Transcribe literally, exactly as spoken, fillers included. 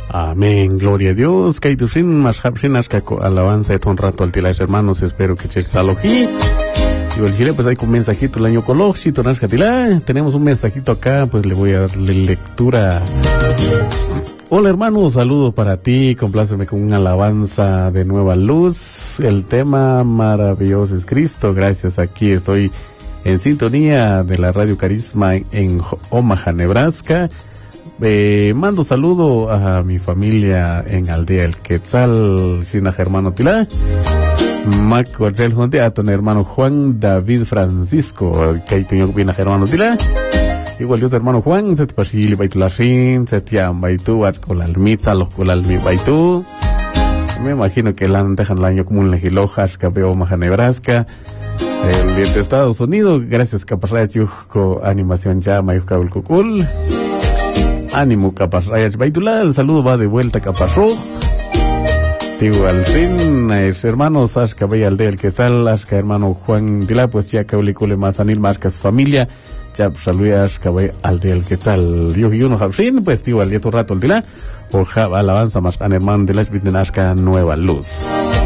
Amén, gloria a Dios. Kaitushin, más hapshin, ashka alabanza de un rato al tilash, hermanos. Espero que ches saloji. Y el Chile, pues hay un mensajito el año coloxi, tonashka tilá. Tenemos un mensajito acá, pues le voy a darle lectura. Hola hermanos, saludo para ti, compláceme con una alabanza de Nueva Luz. El tema maravilloso es Cristo. Gracias, aquí estoy en sintonía de la Radio Carisma en Omaha, Nebraska. Eh, mando saludo a mi familia en Aldea El Quetzal, Sina Germano Tilá. Mac Hotel Junte a tu hermano Juan David Francisco, que tengo bien a Germano Tilá. Igual Dios hermano Juan, se te pasili baitulashin, se te llama baitu, con almitza, los con almi baitu. Me imagino que la dejan el año como un legilojas, que veo Omaha, Nebraska. El de Estados Unidos, gracias Caparraya con animación ya, Mayuca Ulcucul. Ánimo Caparraya Baitulá, el saludo va de vuelta Caparro. Digo, al fin, eh, hermanos, Ashka Bey Aldea El Quetzal, Ashka hermano Juan Dila, pues ya que ulicule más anil marcas familia. Ya saluda Ashka Bey Aldea El Quetzal. Dios y uno, al fin, pues digo, al día tu rato el Dila. O alabanza más an hermano de las Ashka Nueva Luz.